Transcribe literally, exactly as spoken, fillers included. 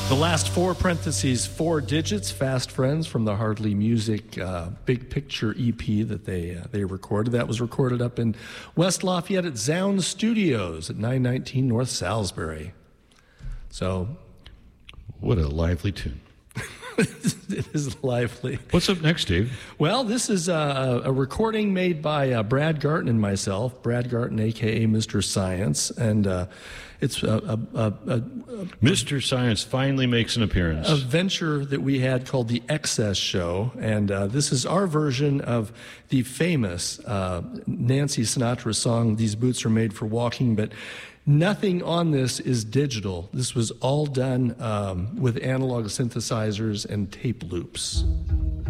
The last four parentheses, four digits, Fast Friends from the Hardly Music uh, Big Picture E P that they uh, they recorded. That was recorded up in West Lafayette at Zound Studios at nine nineteen North Salisbury. So, what a lively tune. It is lively. What's up next, Dave? Well, this is a, a recording made by uh, Brad Garton and myself. Brad Garton, a k a. Mister Science. And uh, it's a, a, a, a, a Mister Science finally makes an appearance. A venture that we had called the Excess Show. And uh, this is our version of the famous uh, Nancy Sinatra song, These Boots Are Made for Walking. But nothing on this is digital. This was all done um, with analog synthesizers and tape loops.